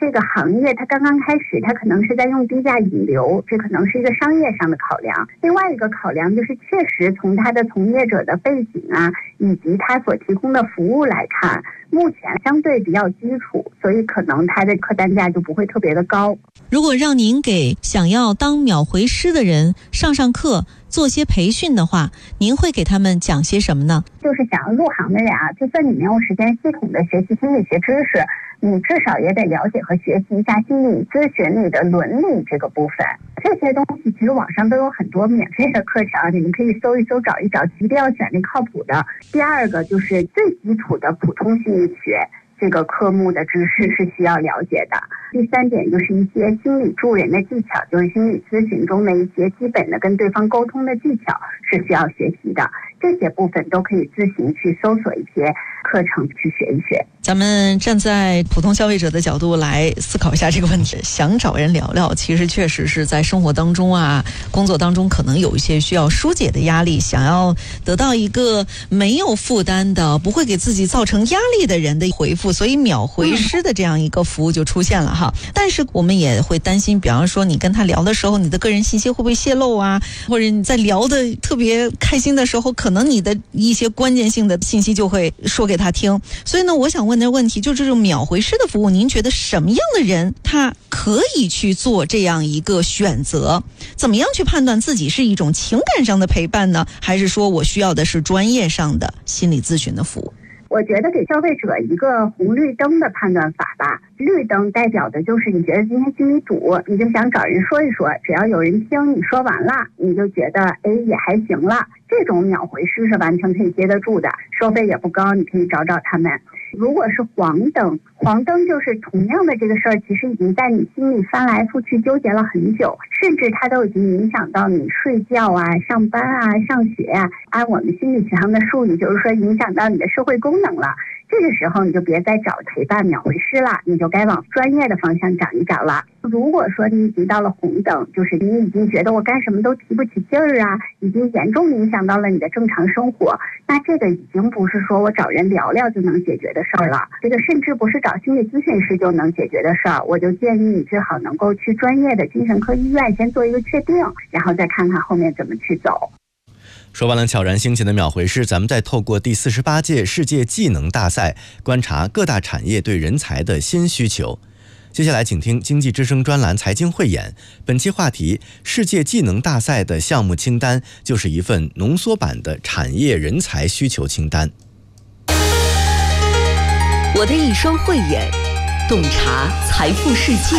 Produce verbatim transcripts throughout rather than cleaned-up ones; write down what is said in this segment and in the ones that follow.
这个行业它刚刚开始，它可能是在用低价引流，这可能是一个商业上的考量。另外一个考量就是确实从它的从业者的背景啊，以及它所提供的服务来看，目前相对比较基础，所以可能它的客单价就不会特别的高。 如果让您给想要当秒回师的人上上课，做些培训的话，您会给他们讲些什么呢？ 就是想要入行的人啊，就算你没有时间系统的学习心理学知识，你至少也得了解和学习一下心理咨询里的伦理这个部分。这些东西其实网上都有很多免费的课程，你们可以搜一搜找一找，一定要选那靠谱的。第二个就是最基础的普通心理学这个科目的知识是需要了解的。第三点就是一些心理助人的技巧，就是心理咨询中的一些基本的跟对方沟通的技巧是需要学习的。这些部分都可以自行去搜索一些课程去学一学。 咱们站在普通消费者的角度来思考一下这个问题，想找人聊聊，其实确实是在生活当中啊，工作当中可能有一些需要疏解的压力，想要得到一个没有负担的，不会给自己造成压力的人的回复，所以秒回师的这样一个服务就出现了哈。但是我们也会担心，比方说你跟他聊的时候，你的个人信息会不会泄露啊，或者你在聊的特别开心的时候，可能你的一些关键性的信息就会说给他听。所以呢，我想问的问题就是这种秒回师的服务，您觉得什么样的人他可以去做这样一个选择？怎么样去判断自己是一种情感上的陪伴呢，还是说我需要的是专业上的心理咨询的服务？ 我觉得给消费者一个红绿灯的判断法吧。绿灯代表的就是你觉得今天心里堵，你就想找人说一说，只要有人听你说完了，你就觉得哎也还行了，这种秒回师是完全可以接得住的，收费也不高，你可以找找他们。如果是黄灯，黄灯就是同样的这个事儿，其实已经在你心里翻来覆去纠结了很久，甚至它都已经影响到你睡觉啊、上班啊、上学啊，按我们心理学上的术语就是说影响到你的社会功能了。这个时候你就别再找陪伴秒回师了，你就该往专业的方向找一找了。如果说你已经到了红灯，就是你已经觉得我干什么都提不起劲儿啊，已经严重影响到了你的正常生活，那这个已经不是说我找人聊聊就能解决的事儿了，这个甚至不是找心理咨询师就能解决的事儿。我就建议你最好能够去专业的精神科医院先做一个确定，然后再看看后面怎么去走。 说完了悄然兴起的秒回师，咱们再透过第四十八届世界技能大赛观察各大产业对人才的新需求。接下来请听经济之声专栏财经汇演，本期话题：世界技能大赛的项目清单就是一份浓缩版的产业人才需求清单。 我的一双慧眼，洞察财富世界。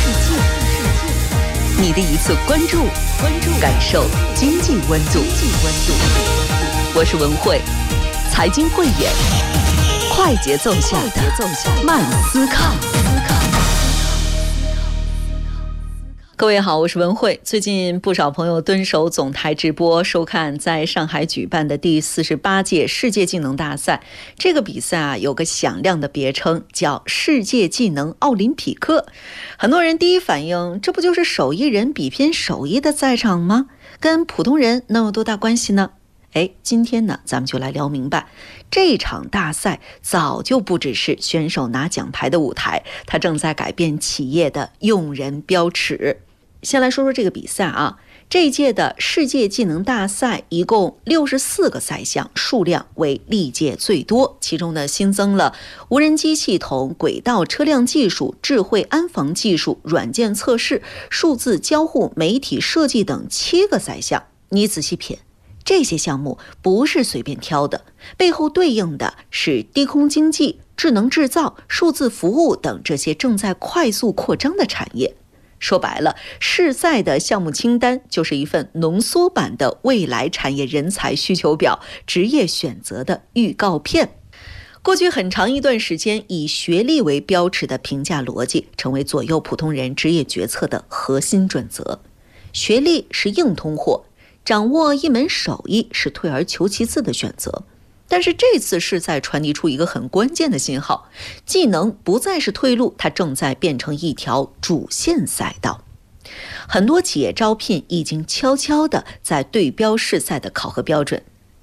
你的一次关注，关注感受经济温度。我是文慧，财经汇演，快节奏下的慢思考。各位好，我是文慧。最近不少朋友蹲守总台直播收看在上海举办的第四十八届世界技能大赛。这个比赛啊，有个响亮的别称，叫世界技能奥林匹克。很多人第一反应，这不就是手艺人比拼手艺的赛场吗？跟普通人能有多大关系呢？哎，今天呢，咱们就来聊明白，这场大赛早就不只是选手拿奖牌的舞台，它正在改变企业的用人标尺。先来说说这个比赛啊，这一届的世界技能大赛一共六十四个赛项，数量为历届最多。其中呢，新增了无人机系统、轨道车辆技术、智慧安防技术、软件测试、数字交互、媒体设计等七个赛项。你仔细品，这些项目不是随便挑的，背后对应的是低空经济、智能制造、数字服务等这些正在快速扩张的产业。说白了，世赛的项目清单就是一份浓缩版的未来产业人才需求表、职业选择的预告片。过去很长一段时间，以学历为标尺的评价逻辑成为左右普通人职业决策的核心准则。学历是硬通货，掌握一门手艺是退而求其次的选择。但是这次是在传递出一个很关键的信号，技能不再是退路，它正在变成一条主线赛道。很多企业招聘已经悄悄地在对标试赛的考核标准，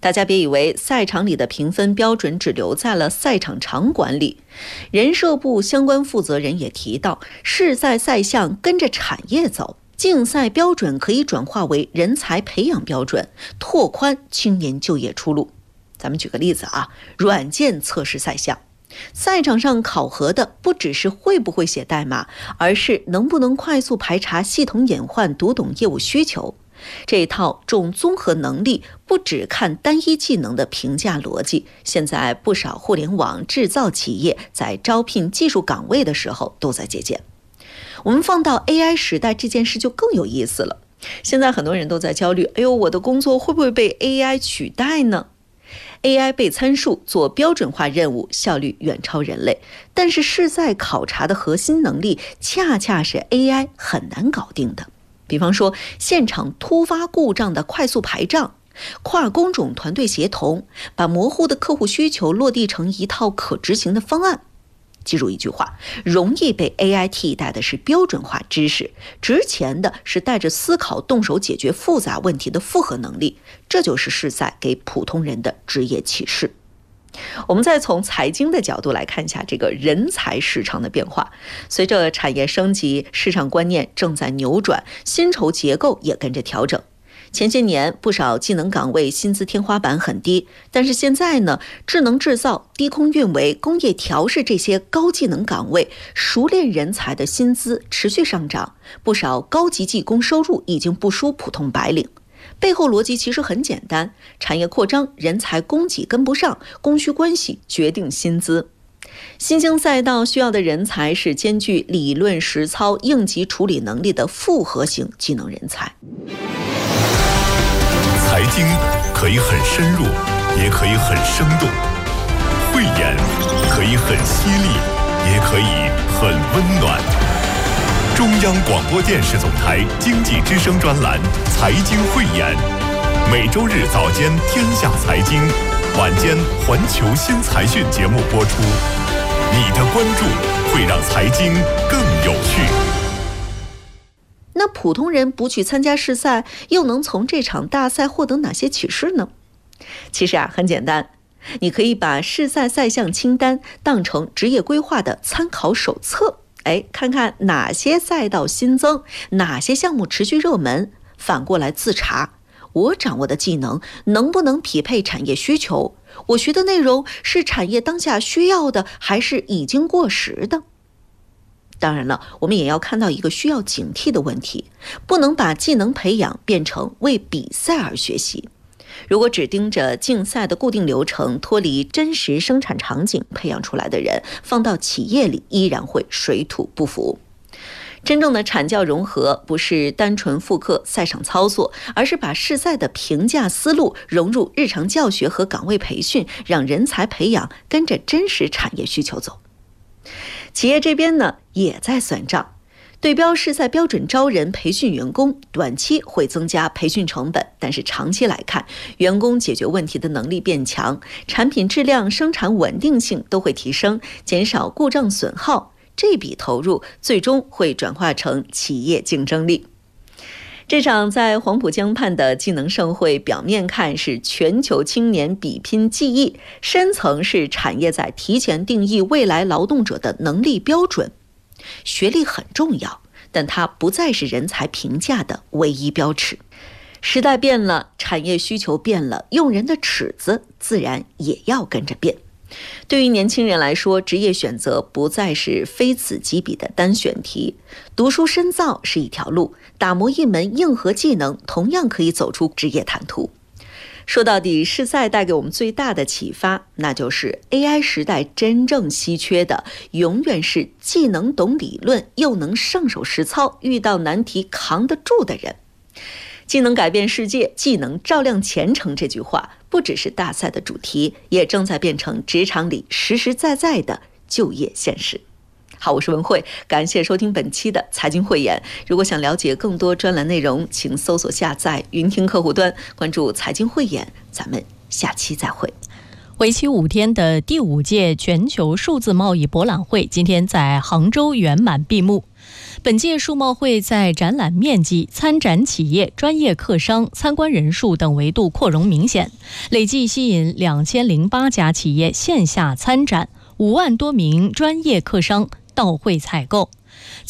大家别以为赛场里的评分标准只留在了赛场场馆里，人社部相关负责人也提到，试赛赛项跟着产业走，竞赛标准可以转化为人才培养标准，拓宽青年就业出路。咱们举个例子啊，软件测试赛项，赛场上考核的不只是会不会写代码，而是能不能快速排查系统隐患，读懂业务需求。这一套重综合能力，不只看单一技能的评价逻辑，现在不少互联网制造企业在招聘技术岗位的时候都在借鉴。我们放到 A I 时代，这件事就更有意思了。现在很多人都在焦虑，哎呦，我的工作会不会被 A I 取代呢？ A I 背参数做标准化任务，效率远超人类，但是试赛考察的核心能力恰恰是 A I 很难搞定的。比方说现场突发故障的快速排障，跨工种团队协同，把模糊的客户需求落地成一套可执行的方案。记住一句话，容易被 A I 替代的是标准化知识，值钱的是带着思考动手解决复杂问题的复合能力，这就是试赛给普通人的职业启示。我们再从财经的角度来看一下这个人才市场的变化。随着产业升级，市场观念正在扭转，薪酬结构也跟着调整。前些年不少技能岗位薪资天花板很低，但是现在呢，智能制造、低空运维、工业调试这些高技能岗位，熟练人才的薪资持续上涨，不少高级技工收入已经不输普通白领。背后逻辑其实很简单，产业扩张，人才供给跟不上，供需关系决定薪资。新兴赛道需要的人才是兼具理论实操、应急处理能力的复合型技能人才。 财经可以很深入，也可以很生动；慧眼可以很犀利，也可以很温暖。中央广播电视总台经济之声专栏《财经慧眼》，每周日早间《天下财经》，晚间《环球新财讯》节目播出。你的关注会让财经更有趣。 那普通人不去参加试赛，又能从这场大赛获得哪些启示呢？其实啊，很简单，你可以把试赛赛项清单当成职业规划的参考手册。哎，看看哪些赛道新增，哪些项目持续热门，反过来自查，我掌握的技能能不能匹配产业需求？我学的内容是产业当下需要的，还是已经过时的？当然了，我们也要看到一个需要警惕的问题，不能把技能培养变成为比赛而学习。如果只盯着竞赛的固定流程，脱离真实生产场景培养出来的人，放到企业里依然会水土不服。真正的产教融合不是单纯复刻赛场操作，而是把试赛的评价思路融入日常教学和岗位培训，让人才培养跟着真实产业需求走。企业这边呢，也在算账。对标试赛标准招人培训员工，短期会增加培训成本，但是长期来看，员工解决问题的能力变强，产品质量、生产稳定性都会提升，减少故障损耗。这笔投入最终会转化成企业竞争力。这场在黄浦江畔的技能盛会，表面看是全球青年比拼技艺，深层是产业在提前定义未来劳动者的能力标准。学历很重要，但它不再是人才评价的唯一标尺。时代变了，产业需求变了，用人的尺子自然也要跟着变。对于年轻人来说，职业选择不再是非此即彼的单选题，读书深造是一条路，打磨一门硬核技能同样可以走出职业坦途。说到底，试赛带给我们最大的启发，那就是 A I 时代真正稀缺的，永远是既能懂理论，又能上手实操，遇到难题扛得住的人。技能改变世界，技能照亮前程，这句话不只是大赛的主题，也正在变成职场里实实在在的就业现实。好，我是文慧，感谢收听本期的财经汇演。如果想了解更多专栏内容，请搜索下载云听客户端，关注财经汇演。咱们下期再会。 为期五天的第五届全球数字贸易博览会今天在杭州圆满闭幕。 本届数贸会在展览面积、参展企业、专业客商、参观人数等维度扩容明显，累计吸引两千零八家企业线下参展，五万多名专业客商到会采购。